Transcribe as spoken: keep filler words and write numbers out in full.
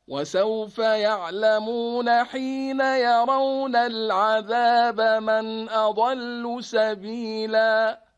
وسوف يعلمون حين يرون العذاب من أضل سبيلا.